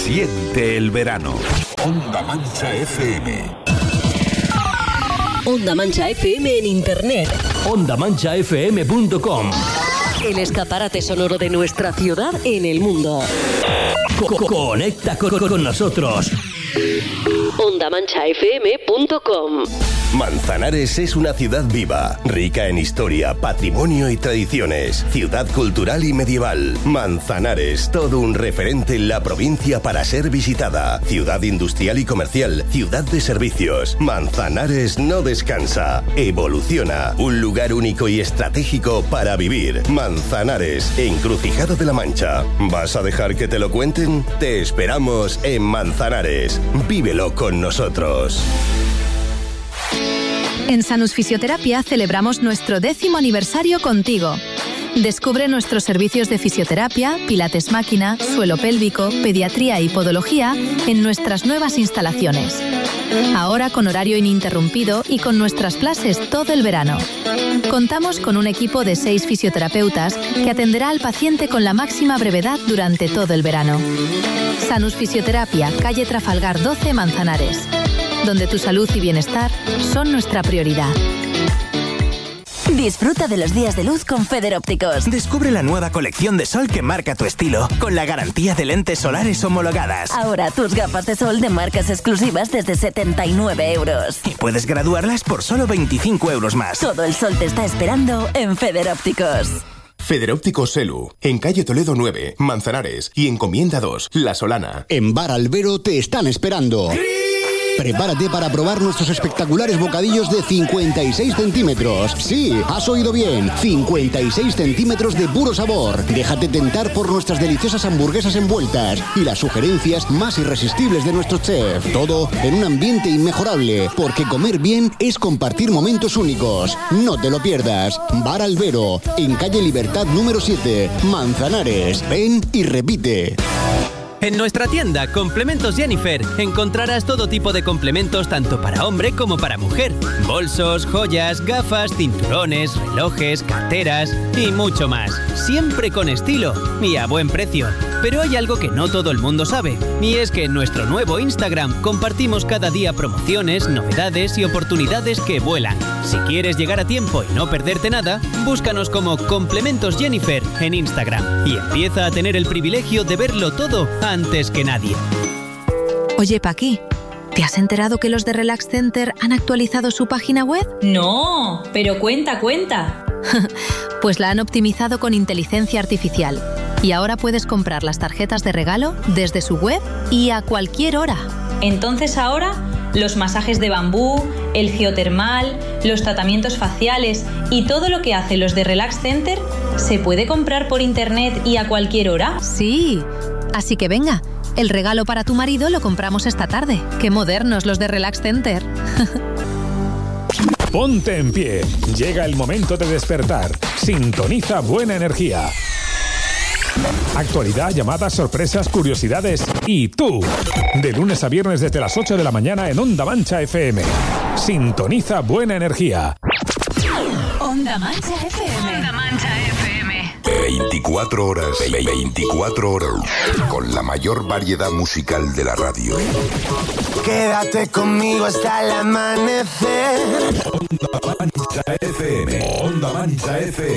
Siente el verano. Onda Mancha FM. Onda Mancha FM en internet. OndaManchaFM.com. El escaparate sonoro de nuestra ciudad en el mundo. Conecta con nosotros. OndaManchaFM.com. Manzanares es una ciudad viva, rica en historia, patrimonio y tradiciones, ciudad cultural y medieval. Manzanares, todo un referente en la provincia para ser visitada. Ciudad industrial y comercial, ciudad de servicios. Manzanares no descansa, evoluciona. Un lugar único y estratégico para vivir. Manzanares, encrucijado de la Mancha. ¿Vas a dejar que te lo cuenten? Te esperamos en Manzanares. Vívelo con nosotros. En Sanus Fisioterapia celebramos nuestro 10º aniversario contigo. Descubre nuestros servicios de fisioterapia, pilates máquina, suelo pélvico, pediatría y podología en nuestras nuevas instalaciones. Ahora con horario ininterrumpido y con nuestras clases todo el verano. Contamos con un equipo de 6 fisioterapeutas que atenderá al paciente con la máxima brevedad durante todo el verano. Sanus Fisioterapia, calle Trafalgar 12, Manzanares, donde tu salud y bienestar son nuestra prioridad. Disfruta de los días de luz con Feder Ópticos. Descubre la nueva colección de sol que marca tu estilo, con la garantía de lentes solares homologadas. Ahora tus gafas de sol de marcas exclusivas desde 79 euros. Y puedes graduarlas por solo 25 euros más. Todo el sol te está esperando en Feder Ópticos. Feder Ópticos Selu, en calle Toledo 9, Manzanares y Encomienda 2, La Solana. En Bar Albero te están esperando. Prepárate para probar nuestros espectaculares bocadillos de 56 centímetros. Sí, has oído bien, 56 centímetros de puro sabor. Déjate tentar por nuestras deliciosas hamburguesas envueltas y las sugerencias más irresistibles de nuestro chef. Todo en un ambiente inmejorable, porque comer bien es compartir momentos únicos. No te lo pierdas. Bar Albero, en calle Libertad número 7, Manzanares. Ven y repite. En nuestra tienda Complementos Jennifer encontrarás todo tipo de complementos tanto para hombre como para mujer. Bolsos, joyas, gafas, cinturones, relojes, carteras y mucho más. Siempre con estilo y a buen precio. Pero hay algo que no todo el mundo sabe, y es que en nuestro nuevo Instagram compartimos cada día promociones, novedades y oportunidades que vuelan. Si quieres llegar a tiempo y no perderte nada, búscanos como Complementos Jennifer en Instagram y empieza a tener el privilegio de verlo todo antes que nadie. Oye, Paqui, ¿te has enterado que los de Relax Center han actualizado su página web? No, pero cuenta. Pues la han optimizado con inteligencia artificial. Y ahora puedes comprar las tarjetas de regalo desde su web y a cualquier hora. Entonces ahora, los masajes de bambú, el geotermal, los tratamientos faciales y todo lo que hacen los de Relax Center, ¿se puede comprar por internet y a cualquier hora? Sí, así que venga, el regalo para tu marido lo compramos esta tarde. ¡Qué modernos los de Relax Center! Ponte en pie, llega el momento de despertar. Sintoniza Buena Energía. Actualidad, llamadas, sorpresas, curiosidades y tú. De lunes a viernes desde las 8 de la mañana en Onda Mancha FM. Sintoniza Buena Energía. Onda Mancha FM. Onda Mancha FM. 24 horas. 24 horas. Con la mayor variedad musical de la radio. Quédate conmigo hasta el amanecer. Onda Mancha FM. Onda Mancha FM.